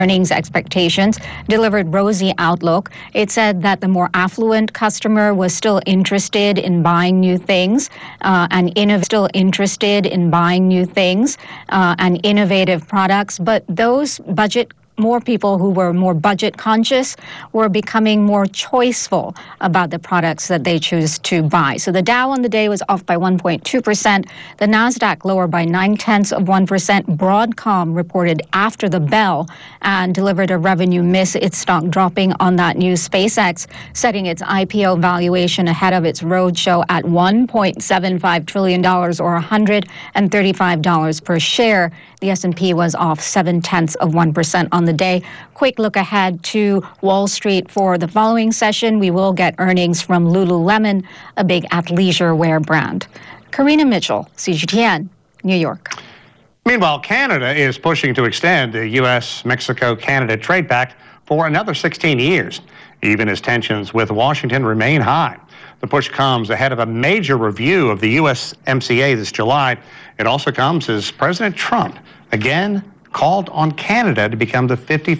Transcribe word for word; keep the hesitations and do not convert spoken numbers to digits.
earnings expectations, delivered rosy outlook. It said that the more affluent customer was still interested in buying new things uh, and innov- still interested in buying new things uh, and innovative products, but those budget more people who were more budget conscious were becoming more choiceful about the products that they choose to buy. So the Dow on the day was off by one point two percent. The Nasdaq lower by nine tenths of one percent. Broadcom reported after the bell and delivered a revenue miss. Its stock dropping on that news. SpaceX setting its I P O valuation ahead of its roadshow at one point seven five trillion dollars or one hundred thirty-five dollars per share. The S and P was off seven tenths of one percent on the day. Quick look ahead to Wall Street for the following session. We will get earnings from Lululemon, a big athleisure wear brand. Karina Mitchell, C G T N, New York. Meanwhile, Canada is pushing to extend the U S Mexico Canada trade pact for another sixteen years, even as tensions with Washington remain high. The push comes ahead of a major review of the U S M C A this July. It also comes as President Trump again called on Canada to become the fifty-third